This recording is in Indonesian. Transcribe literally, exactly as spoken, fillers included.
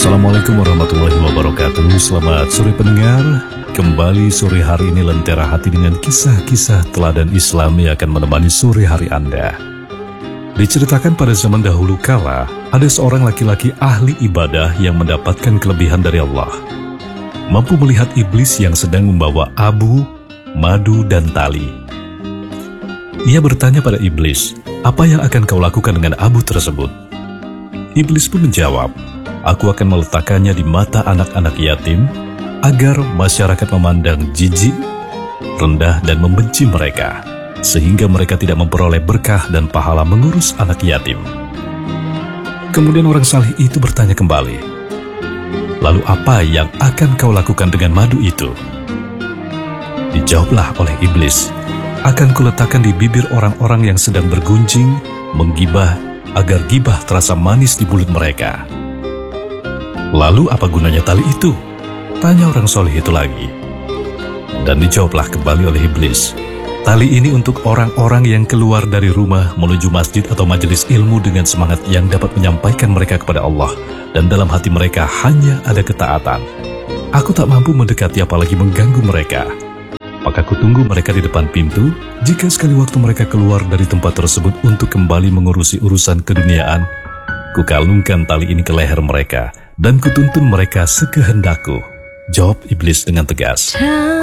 Assalamualaikum warahmatullahi wabarakatuh. Selamat sore pendengar. Kembali sore hari ini lentera hati dengan kisah-kisah teladan Islam yang akan menemani sore hari Anda. Diceritakan pada zaman dahulu kala, ada seorang laki-laki ahli ibadah yang mendapatkan kelebihan dari Allah. Mampu melihat iblis yang sedang membawa abu, madu, dan tali. Ia bertanya pada iblis, apa yang akan kau lakukan dengan abu tersebut? Iblis pun menjawab, aku akan meletakkannya di mata anak-anak yatim, agar masyarakat memandang jijik, rendah, dan membenci mereka, sehingga mereka tidak memperoleh berkah dan pahala mengurus anak yatim. Kemudian orang saleh itu bertanya kembali, lalu apa yang akan kau lakukan dengan madu itu? Dijawablah oleh iblis, akan kuletakkan di bibir orang-orang yang sedang bergunjing, menggibah, agar gibah terasa manis di mulut mereka. Lalu apa gunanya tali itu? Tanya orang soleh itu lagi. Dan dijawablah kembali oleh iblis, tali ini untuk orang-orang yang keluar dari rumah menuju masjid atau majelis ilmu dengan semangat yang dapat menyampaikan mereka kepada Allah, dan dalam hati mereka hanya ada ketaatan. Aku tak mampu mendekati apalagi mengganggu mereka. Maka kutunggu mereka di depan pintu, jika sekali waktu mereka keluar dari tempat tersebut untuk kembali mengurusi urusan keduniaan, kukalungkan tali ini ke leher mereka, dan kutuntun mereka sekehendakku. Jawab iblis dengan tegas.